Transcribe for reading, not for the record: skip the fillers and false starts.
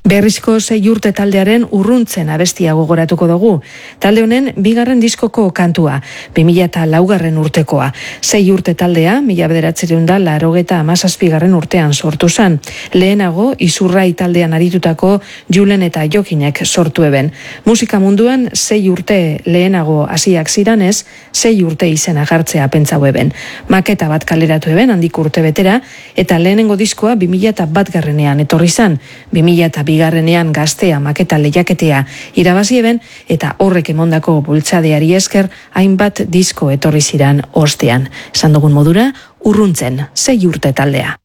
Berrizko 6 urte taldearen Urruntzen abestia gogoratuko dugu. Talde honen bigarren diskoko kantua, 2004 urtekoa. 6 urte taldea, 1987 urtean sortu zen. Lehenago, Izurrai taldean aritutako Julen eta Jokinek sortu eben. Musika munduan 6 urte lehenago hasiak ziranez, 6 urte izena jartzea pentsau eben. Maketa bat kaleratu eben handik urte betera, eta lehenengo diskoa 2001 etorri zen. 2002 Gaztea maketa lehiaketea irabazi eben, eta horrek emondako bultzadeari esker hainbat disko etorri ziran ostean. Esan dugun modura, Urruntzen 6 urte taldea.